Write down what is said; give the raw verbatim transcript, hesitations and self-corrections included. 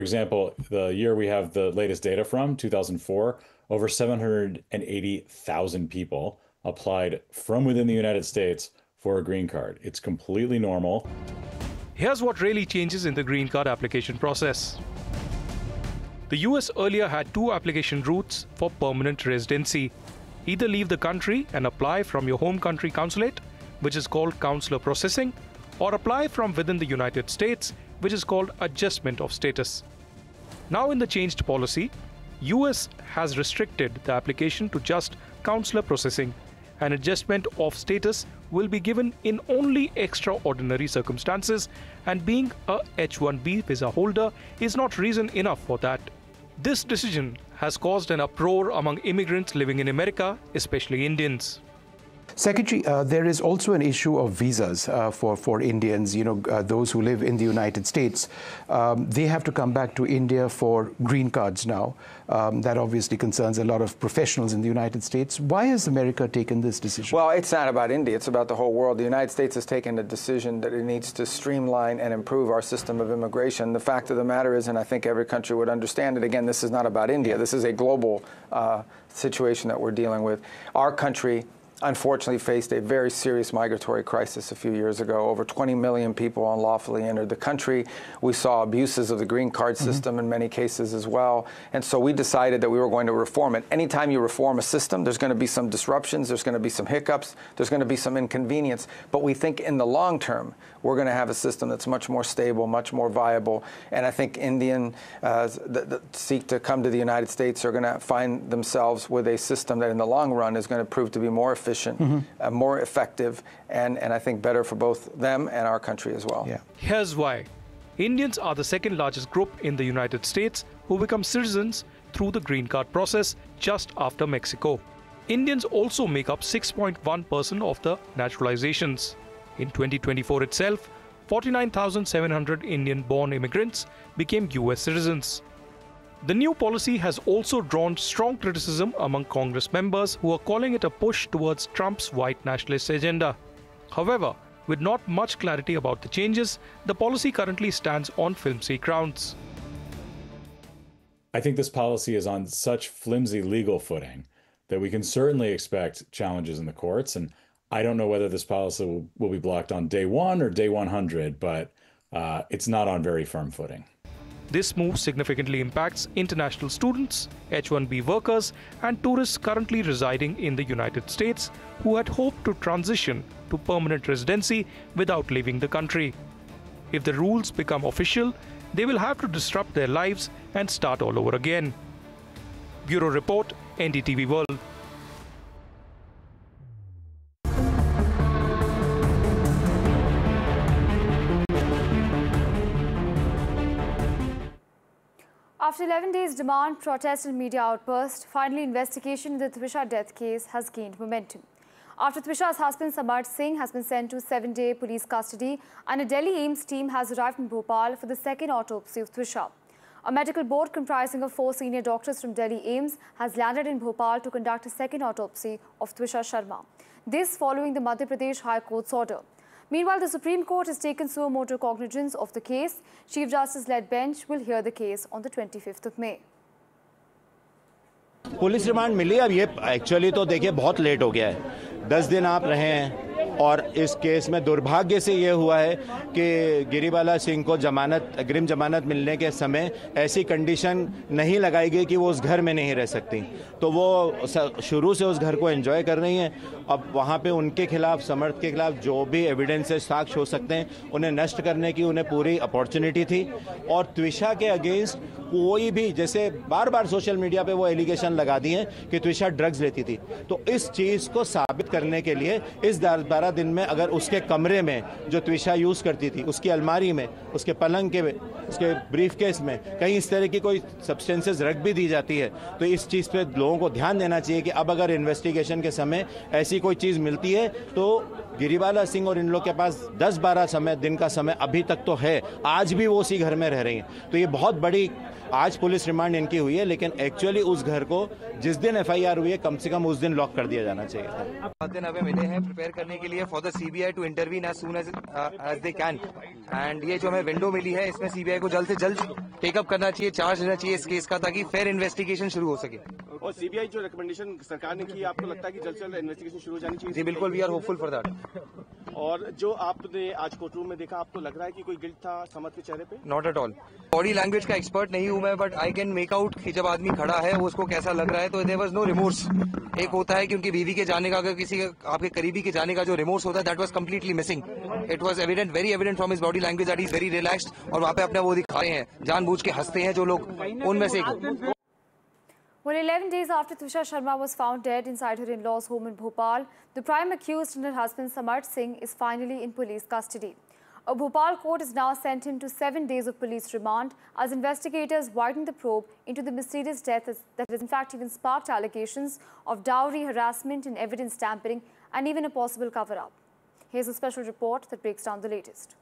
For example, the year we have the latest data from, two thousand four, over seven hundred eighty thousand people applied from within the United States for a green card. It's completely normal. Here's what really changes in the green card application process. The U S earlier had two application routes for permanent residency. Either leave the country and apply from your home country consulate, which is called consular processing, or apply from within the United States, which is called adjustment of status. Now in the changed policy, U S has restricted the application to just consular processing. An adjustment of status will be given in only extraordinary circumstances, and being a H one B visa holder is not reason enough for that. This decision has caused an uproar among immigrants living in America, especially Indians. Secretary, uh, there is also an issue of visas uh, for, for Indians, you know, uh, those who live in the United States. Um, they have to come back to India for green cards now. Um, that obviously concerns a lot of professionals in the United States. Why has America taken this decision? Well, it's not about India. It's about the whole world. The United States has taken a decision that it needs to streamline and improve our system of immigration. The fact of the matter is, and I think every country would understand it, again, this is not about India. This is a global uh, situation that we're dealing with. Our country unfortunately faced a very serious migratory crisis a few years ago. Over twenty million people unlawfully entered the country. We saw abuses of the green card system mm-hmm. in many cases as well. And so we decided that we were going to reform it. Anytime you reform a system, there's going to be some disruptions, there's going to be some hiccups, there's going to be some inconvenience. But we think in the long term, we're going to have a system that's much more stable, much more viable. And I think Indian uh, that, that seek to come to the United States are going to find themselves with a system that in the long run is going to prove to be more efficient, Mm-hmm. uh, more effective, and, and I think better for both them and our country as well. Yeah. Here's why. Indians are the second largest group in the United States who become citizens through the green card process just after Mexico. Indians also make up six point one percent of the naturalizations. In twenty twenty-four itself, forty-nine thousand seven hundred Indian-born immigrants became U S citizens. The new policy has also drawn strong criticism among Congress members who are calling it a push towards Trump's white nationalist agenda. However, with not much clarity about the changes, the policy currently stands on flimsy grounds. I think this policy is on such flimsy legal footing that we can certainly expect challenges in the courts. And I don't know whether this policy will, will be blocked on day one or day one hundred, but uh, it's not on very firm footing. This move significantly impacts international students, H one B workers, and tourists currently residing in the United States who had hoped to transition to permanent residency without leaving the country. If the rules become official, they will have to disrupt their lives and start all over again. Bureau Report, N D T V World. After eleven days demand, protest and media outburst, finally investigation in the Twisha death case has gained momentum. After Twisha's husband Samarth Singh has been sent to seven-day police custody, and a Delhi AIIMS team has arrived in Bhopal for the second autopsy of Twisha. A medical board comprising of four senior doctors from Delhi AIIMS has landed in Bhopal to conduct a second autopsy of Twisha Sharma. This following the Madhya Pradesh High Court's order. Meanwhile, the Supreme Court has taken suo motu cognizance of the case. Chief Justice-led bench will hear the case on the twenty-fifth of May. Police remand मिली। अब ये actually तो देखिए बहुत late हो गया है, दस दिन आप रहे हैं और इस केस में दुर्भाग्य से ये हुआ है कि गिरिबाला सिंह को जमानत अग्रिम जमानत मिलने के समय ऐसी कंडीशन नहीं लगाई गई कि वो उस घर में नहीं रह सकती, तो वो शुरू से उस घर को एंजॉय कर रही हैं। अब वहाँ पे उनके खिलाफ, समर्थ के खिलाफ जो भी एविडेंसेस साक्ष्य हो सकते हैं उन्हें नष्ट करने की उन्हें पूरी अपॉर्चुनिटी थी। और त्विषा के अगेंस्ट कोई भी, जैसे बार बार सोशल मीडिया पे वो एलिगेशन लगा दिए हैं कि त्विषा ड्रग्स लेती थी, तो इस चीज़ को साबित करने के लिए इस बारह दिन में अगर उसके कमरे में जो त्विषा यूज़ करती थी, उसकी अलमारी में, उसके पलंग के, उसके ब्रीफकेस में कहीं इस तरह की कोई सब्सटेंसेस रख भी दी जाती है, तो इस चीज़ पे लोगों को ध्यान देना चाहिए कि अब अगर इन्वेस्टिगेशन के समय ऐसी कोई चीज़ मिलती है तो गिरिबाला सिंह और इन लोग के पास दस बारह समय दिन का समय अभी तक तो है, आज भी वो उसी घर में रह रही हैं। तो ये बहुत बड़ी आज पुलिस रिमांड इनकी हुई है, लेकिन एक्चुअली उस घर को जिस दिन एफआईआर हुई है कम से कम उस दिन लॉक कर दिया जाना चाहिए था। दिन अभी मिले हैं प्रिपेयर करने के लिए। लिए for the CBI to intervene as soon as as they can. And ये जो हमें विंडो मिली है, इसमें सीबीआई को जल्द से जल्द टेकअप करना चाहिए, चार्ज लेना चाहिए इस केस का, ताकि फेयर इन्वेस्टिगेशन शुरू हो सके। और सीबीआई जो रिकमेंडेशन सरकार ने की, आपको लगता है कि जल्द से जल्द इन्वेस्टिगेशन शुरू हो जानी चाहिए? जी बिल्कुल, we are hopeful for that. और जो आपने आज कोर्ट रूम में देखा, आपको लग रहा है कि कोई गिल्ट था समद के चेहरे पे? Not at all. Body language का एक्सपर्ट नहीं हूं मैं, but I can make out कि जब आदमी खड़ा है वो उसको कैसा लग रहा है, तो देयर वाज नो रिमोर्स। एक होता है कि उनकी बीवी के जाने का, अगर किसी आपके करीबी के जाने का जो रिमोर्स होता है, that was completely missing. It was evident, very evident from his body language that he is very relaxed, और वहां पे अपने वो दिखा रहे हैं, जानबूझ के हंसते हैं जो लोग, उनमें से एक। Well, eleven days after Trisha Sharma was found dead inside her in-laws' home in Bhopal, the prime accused and her husband Samarth Singh is finally in police custody. A Bhopal court has now sent him to seven days of police remand as investigators widen the probe into the mysterious death that has in fact even sparked allegations of dowry, harassment and evidence tampering and even a possible cover-up. Here's a special report that breaks down the latest.